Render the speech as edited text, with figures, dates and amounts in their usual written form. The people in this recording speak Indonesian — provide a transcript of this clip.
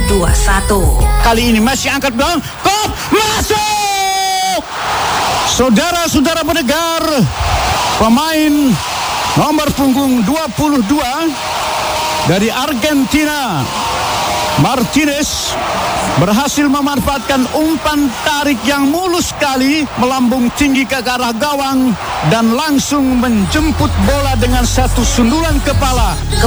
2-1. Kali ini masih angkat bola, kop masuk. Saudara-saudara pendengar, pemain nomor punggung 22 dari Argentina, Martinez, berhasil memanfaatkan umpan tarik yang mulus sekali, melambung tinggi ke arah gawang dan langsung menjemput bola dengan satu sundulan kepala ke